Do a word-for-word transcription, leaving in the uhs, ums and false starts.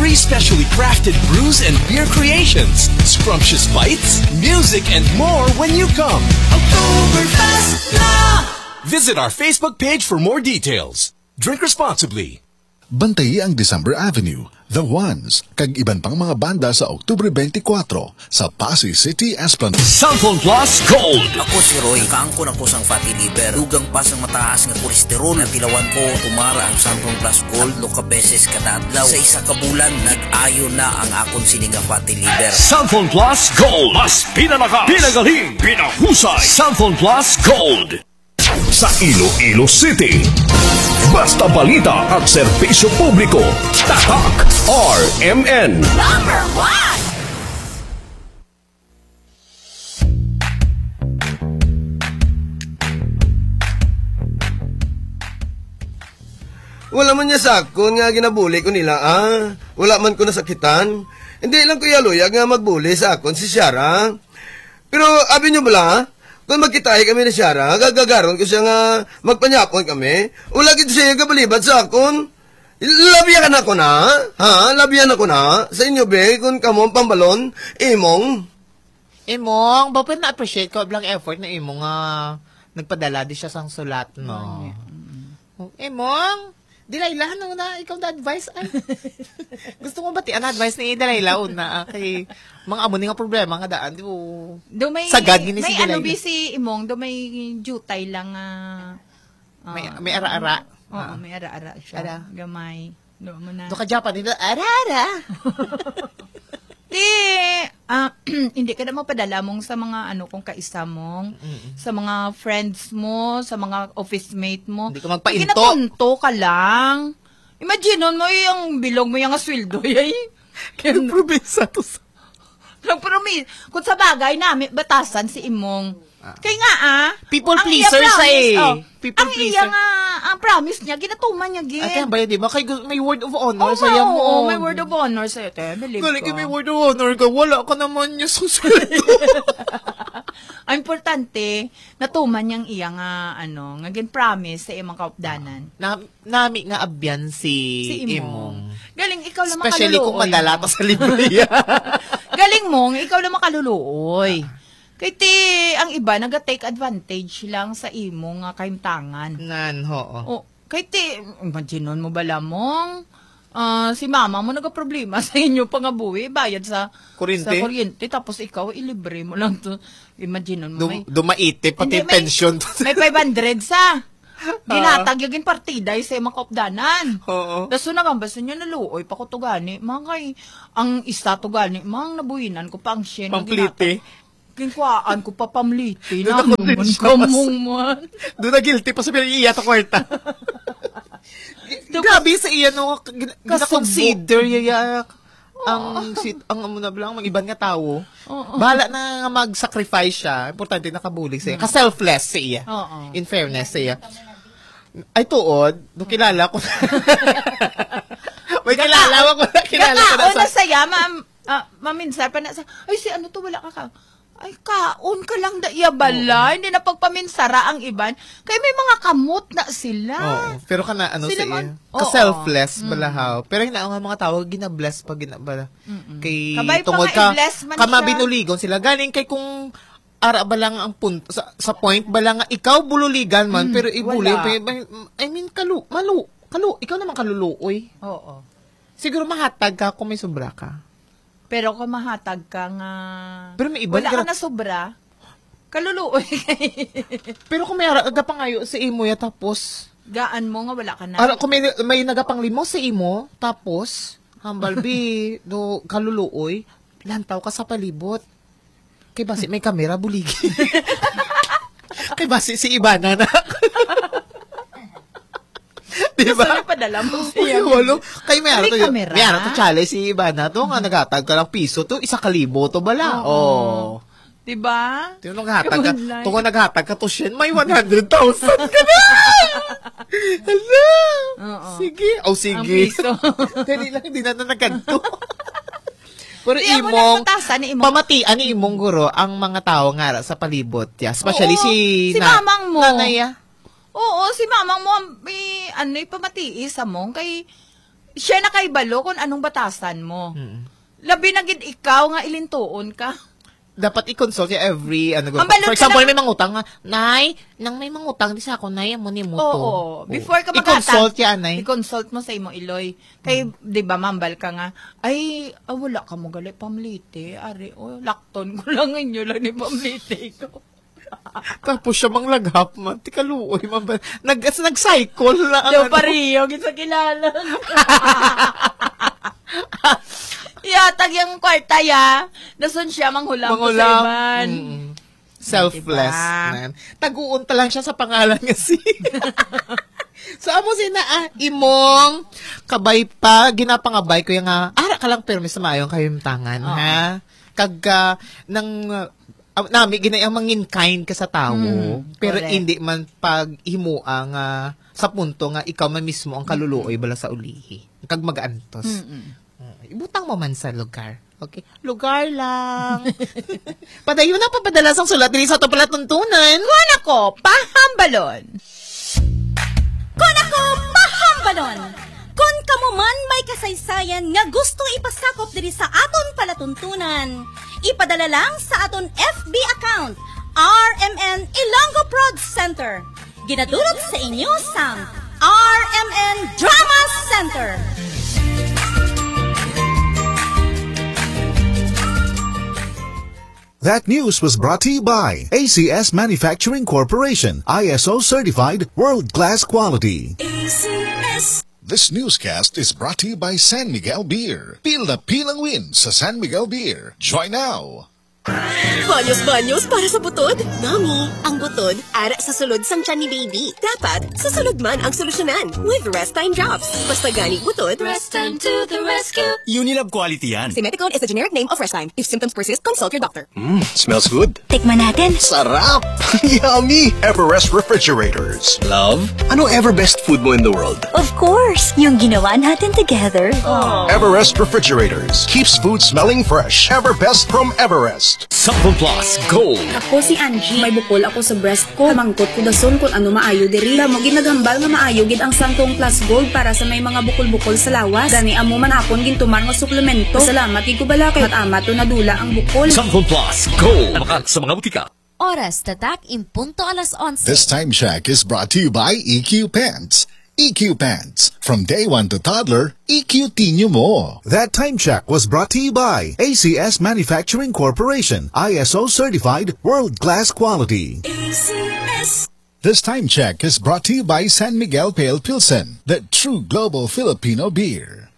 Three specially crafted brews and beer creations, scrumptious bites, music, and more when you come. Oktoberfest na! Visit our Facebook page for more details. Drink responsibly. Bantayi ang December Avenue, The Ones, kag iban pang mga banda sa Oktubre twenty-four sa Pasay City, Esplanade. Samphon Plus Gold. Ako si Roy, kaangkon ako sang fatty liver. Dugang pas ang mataas nga kolesterol. Natilawan ko, tumara ang Samphon Plus Gold. Loka beses kada adlaw. Sa isa ka bulan, nag-ayo na ang akong sininga fatty liver. Samphon Plus Gold. Mas pinalakas, pinagaling, pinahusay. Samphon Plus Gold. Sa Iloilo City, basta balita at serbisyo publiko, Tatak R M N. Number one! Wala man niya sakon nga ginabuli ko nila, ah. Wala man ko nasakitan. Hindi lang ko yaluyag nga magbuli sa akon si Shara. Pero abi nyo bala, kung magkitahi kami ni Shara, gagagaron ko siya nga magpanyapon kami. Wala gito siya gabalibad sa akon. Labiyan ako na, ha? Labiyan ako na. Sa inyo, be, kung kamong pambalon, imong. Imong, bakit na-appreciate ko blang effort na imong nga nagpadala di siya sang sulat, no? Mm. Imong, Dilayla, ano na, ikaw na-advise, ay. Gusto mo ba ti na-advise ni Dilayla, una, kay mga amo nga problema nga daan, di mo, may, sagad gini si may Dilayla. May ano bi si Imong, do may jutay lang, uh, uh, may, may ara-ara. Oo, uh, may ara-ara siya. Ara. Gamay. Do mo na. Do ka Japan, dito, ara-ara. Di, uh, hindi ka na mapadala mong sa mga ano kung kaisa mong, mm-mm. sa mga friends mo, sa mga office mate mo. Hindi ka magpainto. Ginatunto ka lang. Imagine mo yung bilog mo yung aswildo. Yay. Kaya probinsya to sa... Nagpromis. Kung sa bagay namin, batasan si Imong. Ah. Kaya nga ah. People pleaser sa eh. Oh, People ang pleaser. iya nga, ang promise niya, ginatuman niya gin. Ay, kaya ba yun, di ba? Kay, may word of honor oh, sa'yo mo. Oo, may word of honor sa'yo. Te, believe ko. Galing may word of honor ka. Wala ka naman niya susunod. Ang importante, natuman niyang iya nga, ano, nga gin-promise sa imong kaupdanan. Na, nami nga abyan si, si Imong. Imong. Galing, ikaw lang makaluluoy. Especially kung madala ta sa libraya. Galing mong, ikaw lang makaluluoy. Kaya ti, ang iba, nag-take advantage lang sa imong nga kaimtangan. Nan, ho. O, kaya ti, imagine mo bala mong, uh, si mama mo nagka-problema sa inyo pangabuhi, bayad sa kuryente. Sa kuryente, tapos ikaw, ilibre mo lang to. Imagine mo, Dum, may... Dumaite, pati hindi, pension. May, may five hundred sa. Ginatag yung partiday sa imang kaupdanan. Oo. Daso na gamba sa inyo naluoy, pa ko to gani. Mga kay, ang isa to gani, mga nabuhinan ko pa ang shen. Pamplite. Kinkwaan ko pa pamliti. Naman kamong man. Doon na guilty pa sabihin iya ta kwarta. Grabe sa iya no, gina-consider iya ang sit ang amo na blang mag-iban nga tawo. Bahala na nga mag-sacrifice siya. Importante nakabulig siya. Ka-selfless siya. In fairness siya. Ay tuod, do kilala ko. May kilala ko na kilala ko na sa. Gaka, saya, ma'am. Uh, maminsan pa na sa, ay si ano to, wala ka ka. Ay, kaon ka lang da iya bala. Hindi na pagpaminsara ang iban. Kaya may mga kamot na sila. Oo. Pero ka na, ano sila sa iya? Man, ka-selfless mm. balahaw. Pero yung nga mga tawag, gina-bless pag gina-bala. Mm-mm. Kay Kabay tungod pa ka, man kama siya. binuligon sila. Galing kay kung ara ba lang ang punto, sa, sa point ba lang, ikaw bululigan man, Mm, pero ibuli, wala. I mean, kalu, malu, kalu, ikaw naman kaluluoy. Oo. Siguro mahatag ka kung may sobra ka. Pero kung mahatag ka nga, pero may iba, wala ka na sobra, kaluluoy. Pero kung may nagapangayo sa imo ya tapos gaan mo nga wala ka na. Ara kung may, may nagapang limo sa imo tapos hambalbi do kaluluoy, lantaw ka sa palibot. Kay basi may kamera buligi. Kay basi si Ibana na. Diba? Gusto padala mo siya. Uy, walo. Kay may araw to. Kamera. May araw to challenge si Ibana to nga nagatag ka lang piso to, isa kalibo to bala. Oo. Oh. Diba? Yung naghatag ka, ito nga naghatag ka to siya, may one hundred thousand ka na! Hala! Oo. Sige. Oh, sige. Ang piso. Kaya lang, hindi na na nagkanto. Pero Di imong, imong, pamatian ni imong guro ang mga tao nga sa palibot. Yeah. Especially oo, si, si na, mamang mo. Nanay, ah. Oo, si mamang mo, may, ano, ipamatiis sa mong, kay, siya na kay balo kung anong batasan mo. Mm. Labi na gid ikaw nga ilintuon ka. Dapat i-consult siya every, ano, Ang balot for ka example, lang- may mangutang nga, Nay, nang may mangutang, di sa ako, Nay, amo ni mo to. Oo. Before ka I-consult maghatag, yan, Nay. I-consult mo sa imo Iloy. Kay, di ba, mambal ka nga, ay, ah, wala ka mo gali, pamlite. Ari, oh, lakton ko lang inyo lang ni pamlite ko. Tapos siya mang laghap man. Tika luoy man ba? Nag, nag-cycle na. ang Daw ano. pariyo, kita kilala. Yatag yung kwarta ya. Dason siya manghulam ko sa Mangulam. iban. Mm. Selfless. Diba? Man. Tag-uunta lang siya sa pangalan niya si. So, amo sina ah, imong kabay pa, ginapangabay ko yung nga, ara ka lang permis sa maayong kayong tangan, Oo. ha? Kag, uh, nang, uh, nami, ginayang mangin kind ka sa tao, Mm, pero correct. hindi man pag himuang uh, sa punto nga ikaw man mismo ang kaluluoy bala sa ulihi. Kag mag-antos. Mm-mm. Ibutang mo man sa lugar. Okay? Lugar lang. Padayon na papadala sang sulat diri sa to pala tuntunan. Kuan ako, pahambalon. Kun ako pahambalon. Kun kamo man may kasaysayan nga gusto ipasakop diri sa aton palatuntunan, ipadala lang sa aton F B account R M N Ilonggo Prod Center. Ginadulot sa inyo sa R M N Drama Center. That news was brought to you by A C S Manufacturing Corporation, I S O certified, world-class quality. This newscast is brought to you by San Miguel Beer. Pil na pilang win sa San Miguel Beer. Join now! Banyos-banyos para sa butod? Nami, ang butod, ara sa sulod sang tiyan ni baby. Dapat, sa sulod man ang solusyonan with Rest Time Drops. Basta gani butod, Rest time to the rescue. Unilab quality yan. Simeticone is the generic name of Rest Time. If symptoms persist, consult your doctor. Mmm, smells good. Tikman natin. Sarap! Yummy! Everest Refrigerators. Love, ano ever best food mo in the world? Of course, yung ginawa natin together. Everest Refrigerators. Keeps food smelling fresh. Ever best from Everest. Sample Plus Gold. Ako si Angie, may bukol ako sa breast ko. Kamangkot ko dason kung ano maayo diri. Damo ginagambal nga maayo gid ang Samtong Plus Gold para sa may mga bukol-bukol sa lawas. Gani amo man akon gintumar nga suplemento. Salamat gid ko bala kay matama to nadula ang bukol. Sample Plus Gold. Makat sa mga butika. Oras tatak impunto alas onse. This time check is brought to you by E Q Pants. E Q Pants. From day one to toddler, E Q Tinyo mo. That time check was brought to you by A C S Manufacturing Corporation, I S O certified, world-class quality. This time check is brought to you by San Miguel Pale Pilsen, the true global Filipino beer.